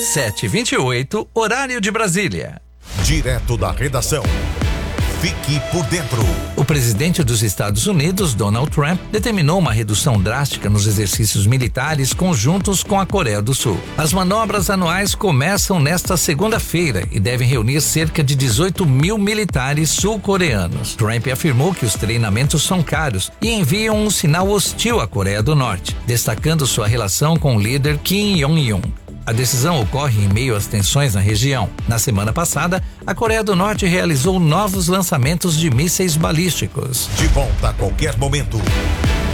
7h28, horário de Brasília. Direto da redação. Fique por dentro. O presidente dos Estados Unidos, Donald Trump, determinou uma redução drástica nos exercícios militares conjuntos com a Coreia do Sul. As manobras anuais começam nesta segunda-feira e devem reunir cerca de 18 mil militares sul-coreanos. Trump afirmou que os treinamentos são caros e enviam um sinal hostil à Coreia do Norte, destacando sua relação com o líder Kim Jong-un. A decisão ocorre em meio às tensões na região. Na semana passada, a Coreia do Norte realizou novos lançamentos de mísseis balísticos. De volta a qualquer momento.